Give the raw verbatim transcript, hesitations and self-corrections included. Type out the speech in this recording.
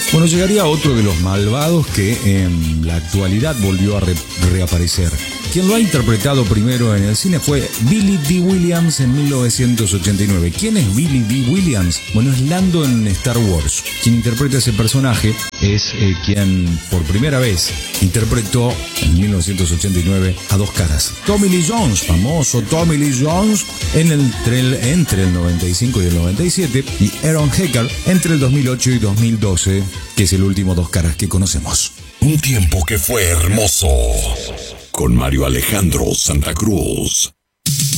Bueno, llegaría otro de los malvados que en la actualidad volvió a re- reaparecer. Quien lo ha interpretado primero en el cine fue Billy Dee Williams en mil novecientos ochenta y nueve. ¿Quién es Billy Dee Williams? Bueno, es Lando en Star Wars. Quien interpreta ese personaje es eh, quien por primera vez interpretó en mil novecientos ochenta y nueve a Dos Caras. Tommy Lee Jones, famoso Tommy Lee Jones, en el, entre, el, entre el noventa y cinco y el noventa y siete, y Aaron Eckhart entre el dos mil ocho y dos mil doce, que es el último Dos Caras que conocemos. Un tiempo que fue hermoso. Con Mario Alejandro Santa Cruz.